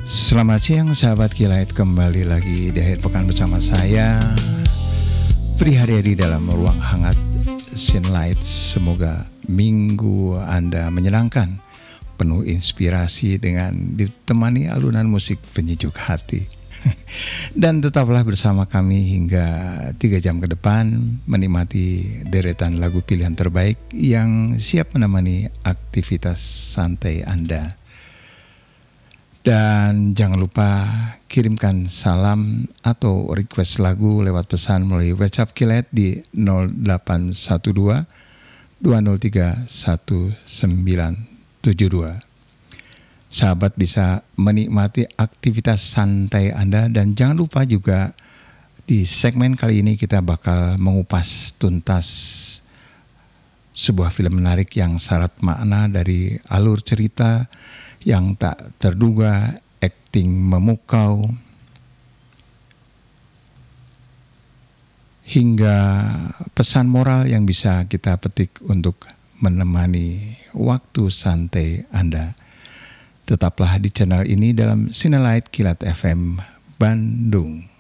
Selamat siang sahabat Kilait, kembali lagi di akhir pekan bersama saya Pri Haryadi dalam ruang hangat Sinlight. Semoga minggu Anda menyenangkan, penuh inspirasi dengan ditemani alunan musik penyejuk hati. Dan tetaplah bersama kami hingga 3 jam ke depan, menikmati deretan lagu pilihan terbaik yang siap menemani aktivitas santai Anda. Dan jangan lupa kirimkan salam atau request lagu lewat pesan melalui WhatsApp Kilait di 0812 203 1972. Sahabat bisa menikmati aktivitas santai Anda, dan jangan lupa juga di segmen kali ini kita bakal mengupas tuntas sebuah film menarik yang syarat makna, dari alur cerita yang tak terduga, akting memukau, hingga pesan moral yang bisa kita petik untuk menemani waktu santai Anda. Tetaplah di channel ini dalam Sinlight Kilait FM Bandung.